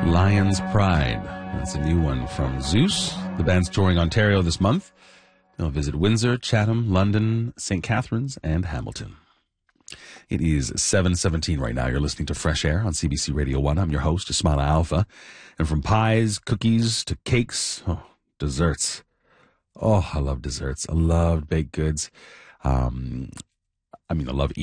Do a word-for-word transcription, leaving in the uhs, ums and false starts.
Lion's Pride. That's a new one from Zeus. The band's touring Ontario this month. They'll visit Windsor, Chatham, London, Saint Catharines, and Hamilton. It is seven seventeen right now. You're listening to Fresh Air on C B C Radio one. I'm your host, Ismaila Alpha. And from pies, cookies, to cakes, oh, desserts. Oh, I love desserts. I love baked goods. Um, I mean, I love